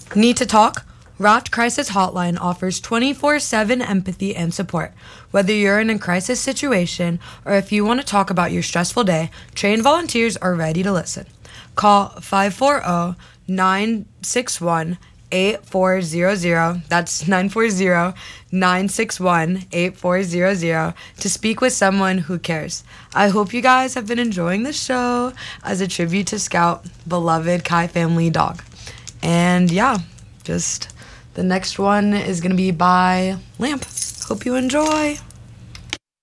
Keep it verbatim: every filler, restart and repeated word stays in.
Need to talk? Raft Crisis Hotline offers twenty-four seven empathy and support. Whether you're in a crisis situation or if you want to talk about your stressful day, trained volunteers are ready to listen. Call five four zero, nine six one, eight four zero zero, that's nine four zero, nine six one, eight four zero zero, to speak with someone who cares. I hope you guys have been enjoying the show as a tribute to Scout, beloved Kai family dog. And yeah, just... the next one is going to be by Lamp. Hope you enjoy.